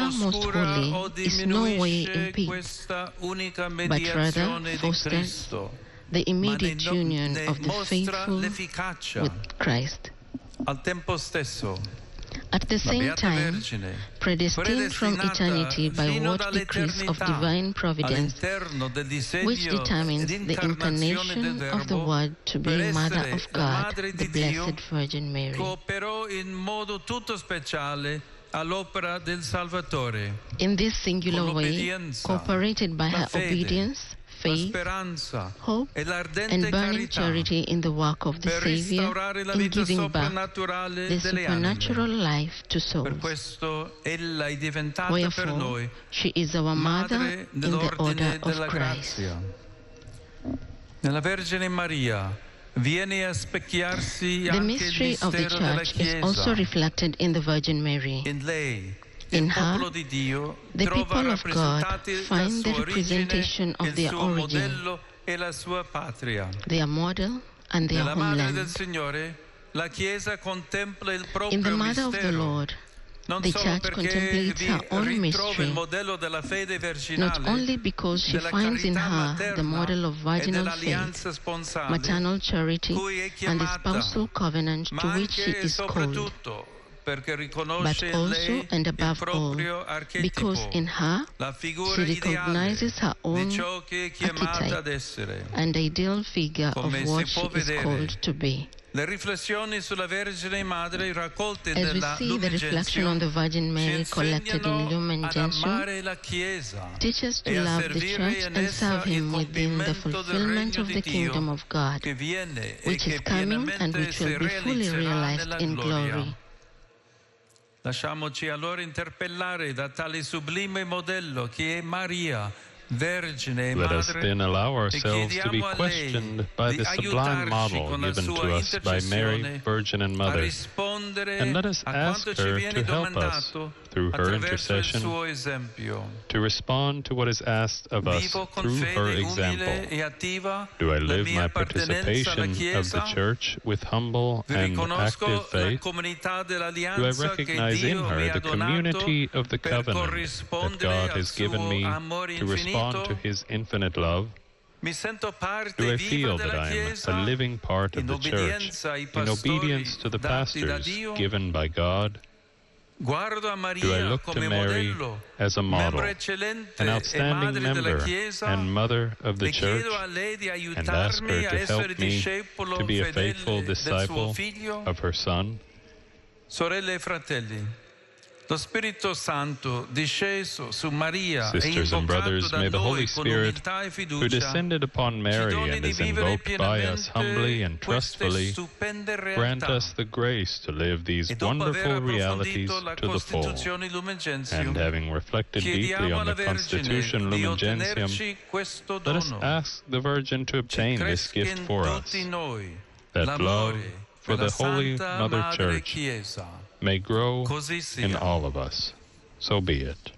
Mother Most Holy is no way impede, but rather fosters the immediate union of the faithful with Christ. At the same time, predestined from eternity by what decrees of divine providence, which determines the incarnation of the Word to be Mother of God, the Blessed Virgin Mary. In this singular way, cooperated by her obedience, faith, hope, and burning charity in the work of the Savior in giving back the supernatural life to souls. Wherefore, she is our Mother in the order of Christ. The mystery of the Church is also reflected in the Virgin Mary. In her, the people of God find the representation of their origin, their model, and their homeland. In the Mother of the Lord, the Church contemplates her own mystery, not only because she finds in her the model of virginal faith, maternal charity, and the spousal covenant to which she is called, but also and above all, because in her she recognizes her own archetype and ideal figure of what she is called to be. As we see the reflection on the Virgin Mary collected in Lumen Gentium, teach us to love the Church and serve Him within the fulfillment of the kingdom of God, which is coming and which will be fully realized in glory. Lasciamoci allora interpellare da tale sublime modello che è Maria, Vergine e Let us Madre, then allow ourselves to be questioned by the sublime model given to us by Mary, Virgin and Mother, and let us ask her to help us, through her intercession, to respond to what is asked of us through her example. Do I live my participation of the Church with humble and active faith? Do I recognize in her the community of the covenant that God has given me to respond to His infinite love? Do I feel that I am a living part of the Church in obedience to the pastors given by God? Do I look to Mary as a model, an outstanding member and mother of the Church, and ask her to help me to be a faithful disciple of her Son? Sorelle e fratelli, lo Spirito Santo disceso su Maria e Sisters and brothers, invocato da may the Holy noi con Spirit, umiltà e who fiducia, descended upon Mary and is invoked by us humbly and trustfully, grant us the grace to live these wonderful realities to the full. And having reflected deeply on the Constitution Lumen Gentium, let us ask the Virgin to obtain this gift for us, that love for the Holy Mother Church may grow in all of us. So be it.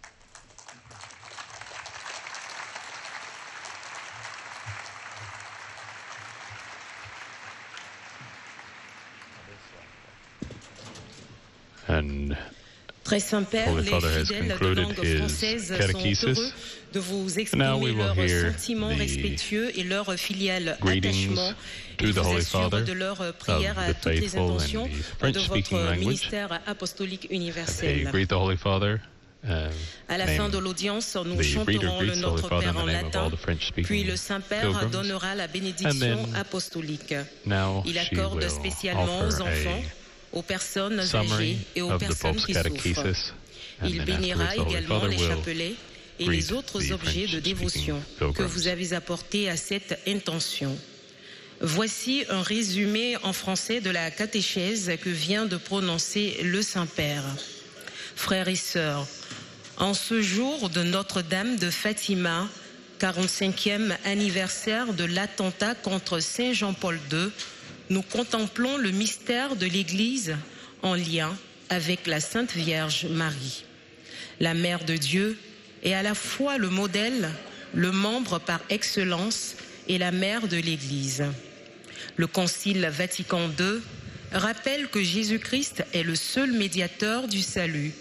And Très Saint-Père, Holy les Father has fidèles de concluded langue his française sont catechesis. heureux de vous Now we exprimer will leurs hear sentiments the respectueux et leur filial greetings attachement. to Ils the vous Holy assurent Father de leur prière of à the toutes les faithful intentions in the de French-speaking votre language. ministère apostolique They universel. greet the Holy Father. À la fin de l'audience, nous the chanterons reader le greets the Holy Notre Father Père in the en name of all latin, the French-speaking puis le Saint-Père pilgrims. donnera la And bénédiction then, apostolique. now Il she accorde will spécialement aux offer enfants, aux personnes a âgées summary et aux of the personnes Pope's qui souffrent. catechesis. And Il then bénira afterwards the Holy également Father les will chapelets et greet les autres the objets de French-speaking dévotion que pilgrims. vous avez apportés à cette intention. Voici un résumé en français de la catéchèse que vient de prononcer le Saint-Père. Frères et sœurs, en ce jour de Notre-Dame de Fatima, 45e anniversaire de l'attentat contre Saint Jean-Paul II, nous contemplons le mystère de l'Église en lien avec la Sainte Vierge Marie. La Mère de Dieu est à la fois le modèle, le membre par excellence et la mère de l'Église. Le Concile Vatican II rappelle que Jésus-Christ est le seul médiateur du salut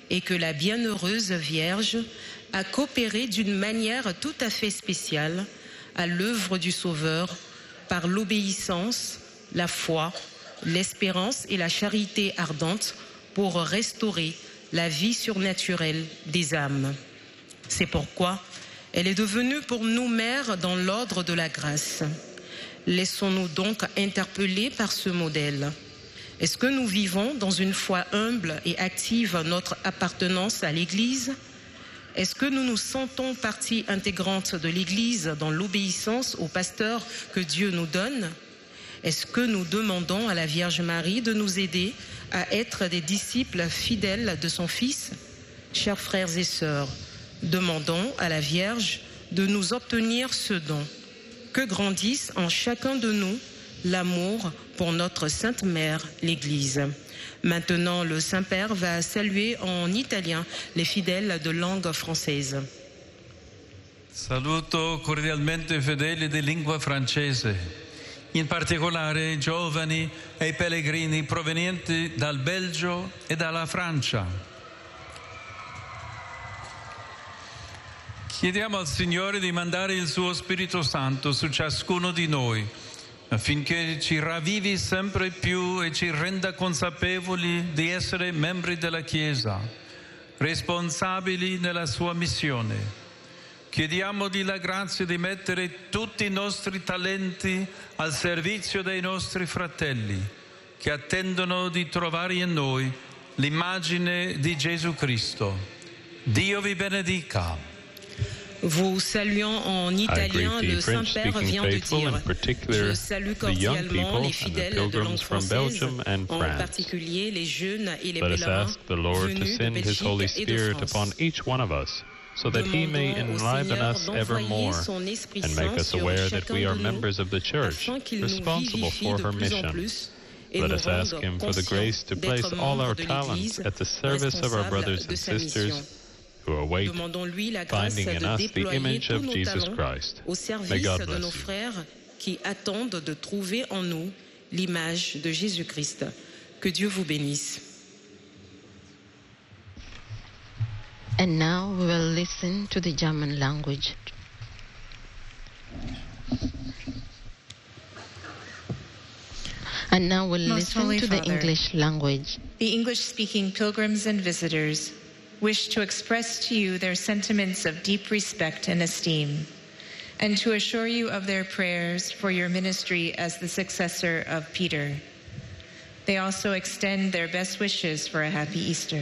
et que la bienheureuse Vierge a coopéré d'une manière tout à fait spéciale à l'œuvre du Sauveur par l'obéissance, la foi, l'espérance et la charité ardente pour restaurer la vie surnaturelle des âmes. C'est pourquoi elle est devenue pour nous mère dans l'ordre de la grâce. Laissons-nous donc interpeller par ce modèle. Est-ce que nous vivons dans une foi humble et active notre appartenance à l'Église? Est-ce que nous nous sentons partie intégrante de l'Église dans l'obéissance au pasteur que Dieu nous donne? Est-ce que nous demandons à la Vierge Marie de nous aider à être des disciples fidèles de son Fils? Chers frères et sœurs, demandons à la Vierge de nous obtenir ce don. Que grandisse en chacun de nous l'amour pour notre Sainte Mère, l'Église. Maintenant, le Saint-Père va saluer en italien les fidèles de langue française. Saluto cordialmente i fedeli di lingua francese, in particolare i giovani e i pellegrini provenienti dal Belgio e dalla Francia. Chiediamo al Signore di mandare il suo Spirito Santo su ciascuno di noi, affinché ci ravvivi sempre più e ci renda consapevoli di essere membri della Chiesa, responsabili nella sua missione. Chiediamogli la grazia di mettere tutti i nostri talenti al servizio dei nostri fratelli, che attendono di trovare in noi l'immagine di Gesù Cristo. Dio vi benedica. Vous saluant en italien, le Saint-Père vient de dire « Je salue cordialement les fidèles de langue française, en particulier les jeunes et les pèlerins venus de Belgique et de France. So that He may enliven us evermore and make us aware that we are members of the Church, responsible for her mission. Let us ask Him for the grace to place all our talents at the service of our brothers and sisters who await finding in us the image of Jesus Christ. May God bless you. Frères qui attendent de trouver en nous l'image de Jésus-Christ. Que Dieu vous bénisse. And now we will listen to the German language. And now we'll listen to the English language. The English-speaking pilgrims and visitors wish to express to you their sentiments of deep respect and esteem, and to assure you of their prayers for your ministry as the successor of Peter. They also extend their best wishes for a happy Easter.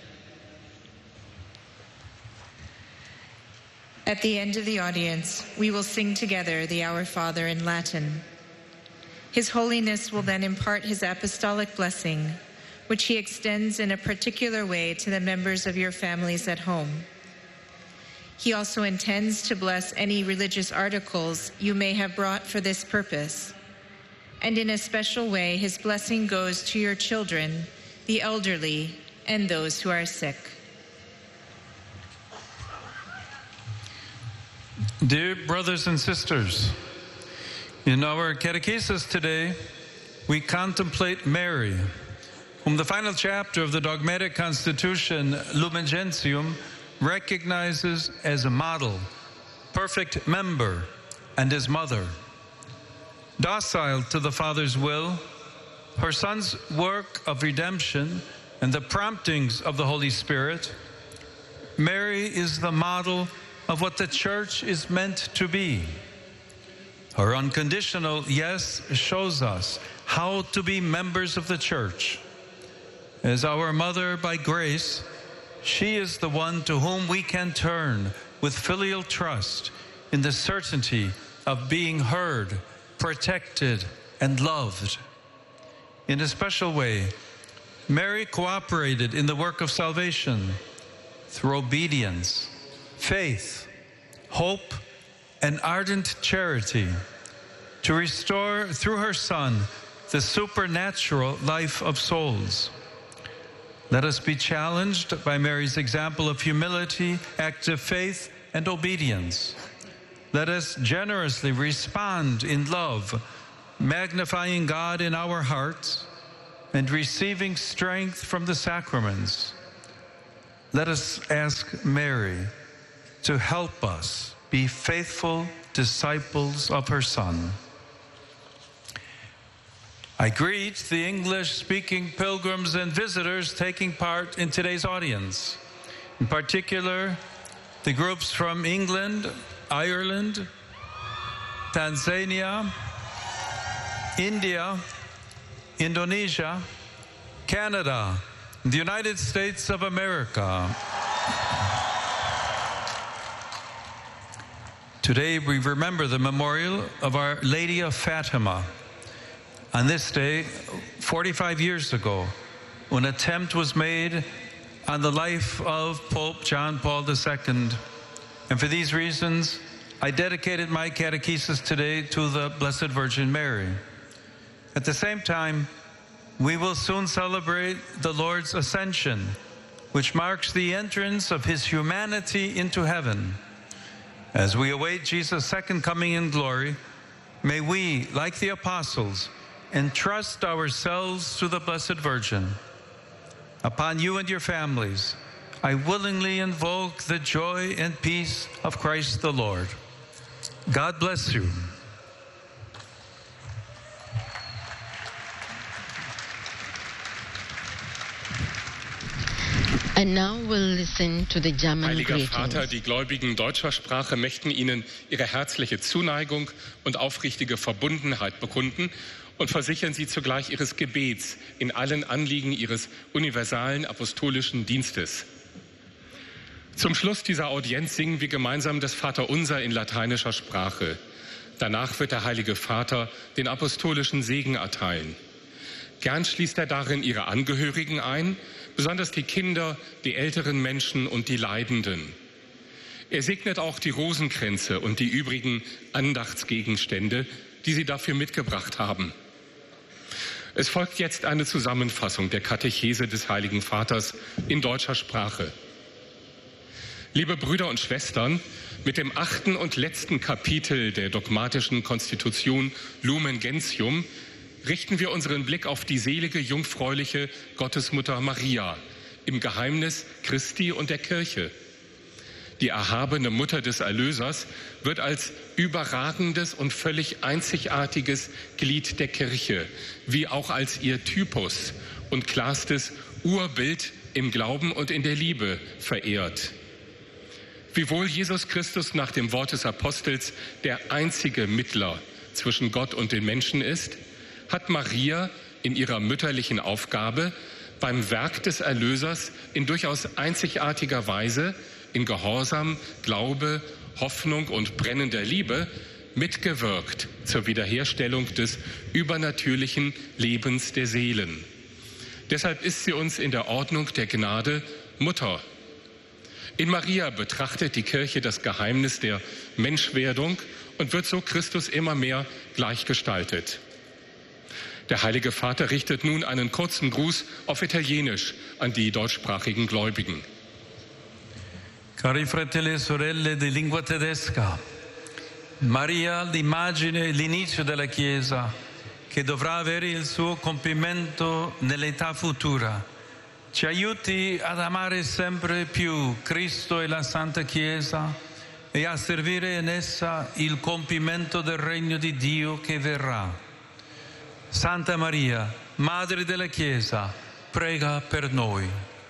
At the end of the audience, we will sing together the Our Father in Latin. His Holiness will then impart his apostolic blessing, which he extends in a particular way to the members of your families at home. He also intends to bless any religious articles you may have brought for this purpose. And in a special way, his blessing goes to your children, the elderly, and those who are sick. Dear brothers and sisters, in our catechesis today, we contemplate Mary, whom the final chapter of the dogmatic constitution, Lumen Gentium, recognizes as a model, perfect member, and as mother. Docile to the Father's will, her Son's work of redemption, and the promptings of the Holy Spirit, Mary is the model of what the Church is meant to be. Her unconditional yes shows us how to be members of the Church. As our mother by grace, she is the one to whom we can turn with filial trust in the certainty of being heard, protected, and loved. In a special way, Mary cooperated in the work of salvation through obedience, faith, hope, and ardent charity to restore through her Son the supernatural life of souls. Let us be challenged by Mary's example of humility, active faith, and obedience. Let us generously respond in love, magnifying God in our hearts and receiving strength from the sacraments. let us ask Mary to help us be faithful disciples of her Son. I greet the English-speaking pilgrims and visitors taking part in today's audience. In particular, the groups from England, Ireland, Tanzania, India, Indonesia, Canada, the United States of America. Today we remember the memorial of Our Lady of Fatima. On this day, 45 years ago, an attempt was made on the life of Pope John Paul II. And for these reasons, I dedicated my catechesis today to the Blessed Virgin Mary. At the same time, we will soon celebrate the Lord's Ascension, which marks the entrance of his humanity into heaven. As we await Jesus' second coming in glory, may we, like the apostles, entrust ourselves to the Blessed Virgin. Upon you and your families, I willingly invoke the joy and peace of Christ the Lord. God bless you. And now we'll listen to the German Heiliger greetings. Vater, die Gläubigen deutscher Sprache möchten Ihnen ihre herzliche Zuneigung und aufrichtige Verbundenheit bekunden und versichern Sie zugleich Ihres Gebets in allen Anliegen Ihres universalen apostolischen Dienstes. Zum Schluss dieser Audienz singen wir gemeinsam das Vaterunser in lateinischer Sprache. Danach wird der Heilige Vater den apostolischen Segen erteilen. Gern schließt er darin Ihre Angehörigen ein, besonders die Kinder, die älteren Menschen und die Leidenden. Er segnet auch die Rosenkränze und die übrigen Andachtsgegenstände, die Sie dafür mitgebracht haben. Es folgt jetzt eine Zusammenfassung der Katechese des Heiligen Vaters in deutscher Sprache. Liebe Brüder und Schwestern, mit dem 8. und letzten Kapitel der dogmatischen Konstitution Lumen Gentium richten wir unseren Blick auf die selige, jungfräuliche Gottesmutter Maria im Geheimnis Christi und der Kirche. Die erhabene Mutter des Erlösers wird als überragendes und völlig einzigartiges Glied der Kirche, wie auch als ihr Typus und klarstes Urbild im Glauben und in der Liebe verehrt. Wiewohl Jesus Christus nach dem Wort des Apostels der einzige Mittler zwischen Gott und den Menschen ist, hat Maria in ihrer mütterlichen Aufgabe beim Werk des Erlösers in durchaus einzigartiger Weise in Gehorsam, Glaube, Hoffnung und brennender Liebe mitgewirkt zur Wiederherstellung des übernatürlichen Lebens der Seelen. Deshalb ist sie uns in der Ordnung der Gnade Mutter. In Maria betrachtet die Kirche das Geheimnis der Menschwerdung und wird so Christus immer mehr gleichgestaltet. Der Heilige Vater richtet nun einen kurzen Gruß auf Italienisch an die deutschsprachigen Gläubigen. Cari fratelli e sorelle di lingua tedesca, Maria, l'immagine e l'inizio della Chiesa, che dovrà avere il suo compimento nell'età futura, ci aiuti ad amare sempre più Cristo e la Santa Chiesa e a servire in essa il compimento del regno di Dio che verrà. Santa Maria, Madre della Chiesa, prega per noi.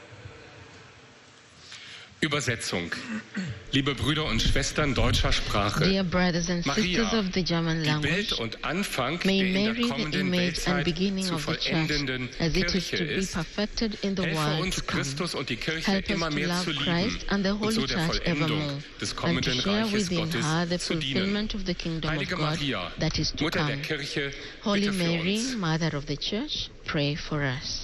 Übersetzung. Liebe Brüder und Schwestern deutscher Sprache. Dear brothers and Maria, sisters of the German die language, Bild und Anfang may der in Mary, der the kommenden image and Weltzeit beginning zu of the church, vollendenden as it is Kirche to be ist, perfected in the helfe world uns to come. Christus und die Kirche Help us immer to mehr love zu lieben Christ and the und Holy so der Church Vollendung evermore, des and to kommenden share Reiches within Gottes her the zu dienen. fulfillment of the kingdom of Heilige God Maria, that is to Mutter der come. Kirche, Holy bitte für Mary, uns. Mother of the Church, pray for us.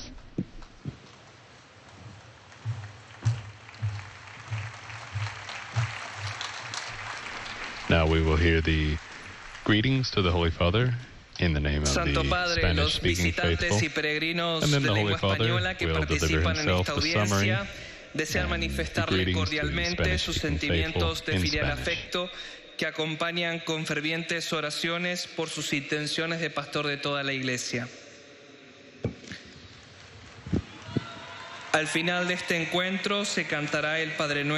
Now we will hear the greetings to the Holy Father in the name of Santo the Padre, los Spanish-speaking visitantes faithful. y peregrinos And de then the Holy lengua Father española que will deliver participan en himself esta the summary audiencia desean and the manifestarle greetings to the cordialmente sus Spanish-speaking sentimientos faithful de in filial Spanish. afecto que acompañan con fervientes oraciones por sus intenciones de pastor de toda la Iglesia. Al final de este encuentro se cantará el Padre Nuestro.